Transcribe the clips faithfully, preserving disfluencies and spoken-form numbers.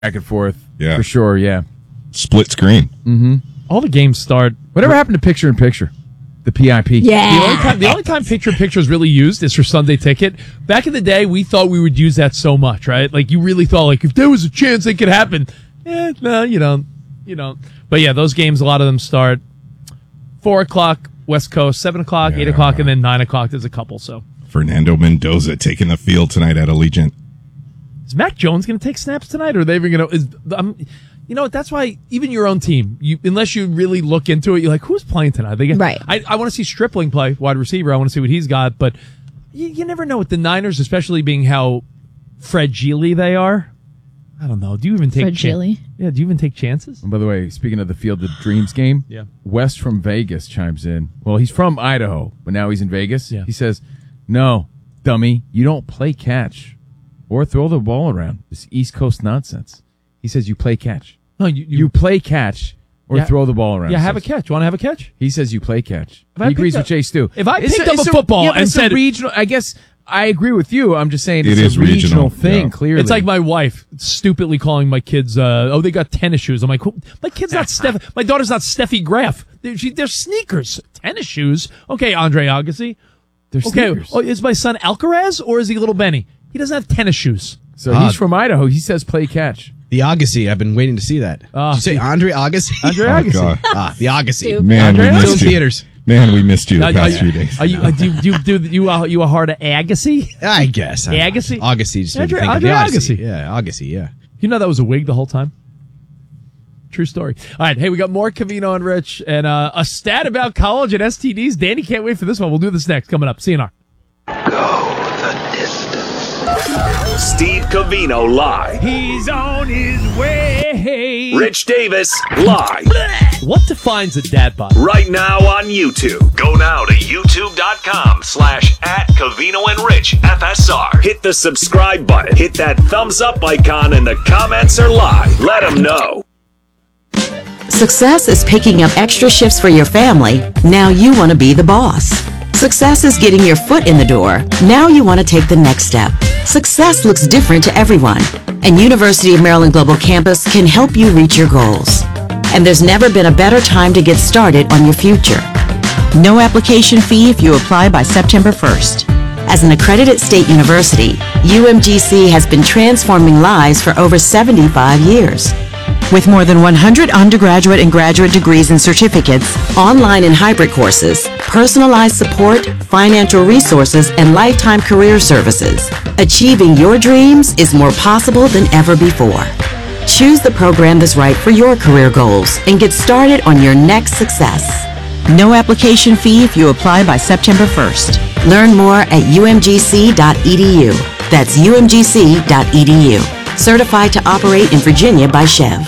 back and forth. Yeah. For sure, yeah. Split screen. Mm-hmm. All the games start. Whatever happened to picture-in-picture? The P I P. Yeah. The only time, the only time picture-in-picture is really used is for Sunday Ticket. Back in the day, we thought we would use that so much, right? Like, you really thought, like, if there was a chance it could happen. Eh, no, you don't. You don't. But, yeah, those games, a lot of them start four o'clock West Coast, seven o'clock, Yeah. eight o'clock, and then nine o'clock. There's a couple, so. Fernando Mendoza taking the field tonight at Allegiant. Is Mac Jones going to take snaps tonight, or are they even going to? Um, you know, that's why even your own team, you unless you really look into it, you're like, who's playing tonight? They get, Right. I, I want to see Stripling play wide receiver. I want to see what he's got, but you, you never know with the Niners, especially being how fragile they are. I don't know. Do you even take Fragile? chan- Yeah. Do you even take chances? And by the way, speaking of the Field of Dreams game, Yeah. Wes from Vegas chimes in. Well, he's from Idaho, but now he's in Vegas. Yeah. He says, no, dummy, you don't play catch or throw the ball around. This East Coast nonsense. He says you play catch. No, you You play catch or Yeah. throw the ball around. yeah. he Have a says. catch. Want to have a catch? He says you play catch. If I He agrees picked with up- Chase too. if I It's picked up it's a football yeah, but and it's a said- regional, I guess I agree with you. I'm just saying It it's is a regional, regional, thing. yeah. Clearly, It's like my wife stupidly calling my kids, uh, oh, they got tennis shoes. I'm like, who- my kid's not Steph. My daughter's not Steffi Graf. They're, she, they're sneakers. Tennis shoes. Okay, Andre Agassi. They're Okay, sneakers. oh, is my son Alcaraz or is he little Benny? He doesn't have tennis shoes. So he's from Idaho. He says play catch. The Agassi. I've been waiting to see that. Ah. Did you say Andre Agassi? Andre Oh, Agassi. God. ah, the Agassi. Stupid. Man, Andre we Agassi? missed Still in you. theaters. Man, we missed you the Are, past are, few days. are you, uh, do, you- do, you- do you, uh, you a hard Agassi? I guess. I- Agassi? Agassi. Just made me Andre- think of Andre the Odyssey. Agassi. Yeah, Agassi, yeah. You know that was a wig the whole time? True story. All right, hey, we got more Covino and Rich and uh, a stat about college and S T Ds. Danny can't wait for this one. We'll do this next. Coming up. C N R. Steve Covino live. He's on his way. Rich Davis live. What defines a dad bod? Right now on YouTube. Go now to youtube.com slash at Covino and Rich F S R. Hit the subscribe button. Hit that thumbs up icon and the comments are live. Let them know. Success is picking up extra shifts for your family. Now you want to be the boss. Success is getting your foot in the door. Now you want to take the next step. Success looks different to everyone, and University of Maryland Global Campus can help you reach your goals. And there's never been a better time to get started on your future. No application fee if you apply by September first. As an accredited state university, U M G C has been transforming lives for over seventy-five years. With more than one hundred undergraduate and graduate degrees and certificates, online and hybrid courses, personalized support, financial resources, and lifetime career services, achieving your dreams is more possible than ever before. Choose the program that's right for your career goals and get started on your next success. No application fee if you apply by September first. Learn more at u m g c dot e d u. That's u m g c dot e d u. Certified to operate in Virginia by Chev.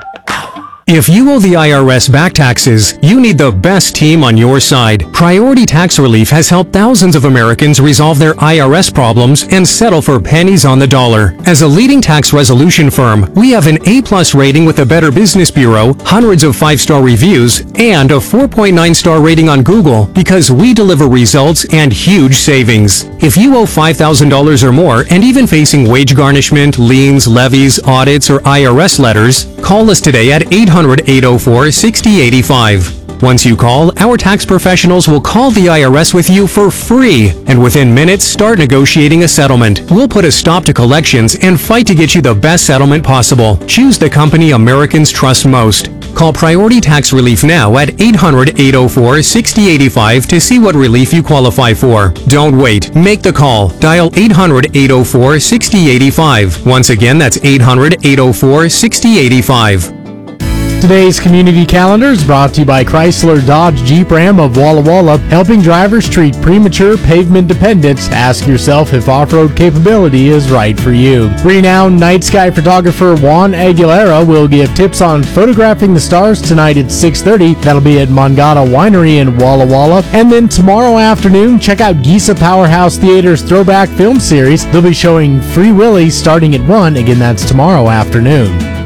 If you owe the I R S back taxes, you need the best team on your side. Priority Tax Relief has helped thousands of Americans resolve their I R S problems and settle for pennies on the dollar. As a leading tax resolution firm, we have an A plus rating with the Better Business Bureau, hundreds of five-star reviews, and a four point nine star rating on Google because we deliver results and huge savings. If you owe five thousand dollars or more and even facing wage garnishment, liens, levies, audits, or I R S letters, call us today at eight hundred, eight oh four, six oh eight five. Once you call, our tax professionals will call the I R S with you for free, and within minutes start negotiating a settlement. We'll put a stop to collections and fight to get you the best settlement possible. Choose the company Americans trust most. Call Priority Tax Relief now at eight hundred, eight oh four, six oh eight five to see what relief you qualify for. Don't wait. Make the call. Dial eight hundred, eight oh four, six oh eight five. Once again, that's eight hundred, eight oh four, six oh eight five. Today's community calendar is brought to you by Chrysler Dodge Jeep Ram of Walla Walla, helping drivers treat premature pavement dependence. Ask yourself if off-road capability is right for you. Renowned night sky photographer Juan Aguilera will give tips on photographing the stars tonight at six thirty. That'll be at Mangata Winery in Walla Walla. And then tomorrow afternoon, check out Giza Powerhouse Theater's throwback film series. They'll be showing Free Willy starting at one. Again, that's tomorrow afternoon.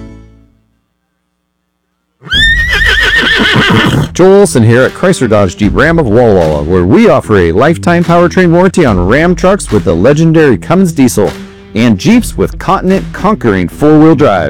Joel Olson here at Chrysler Dodge Jeep Ram of Walla Walla, where we offer a lifetime powertrain warranty on Ram trucks with the legendary Cummins diesel. and Jeeps with continent-conquering four-wheel drive.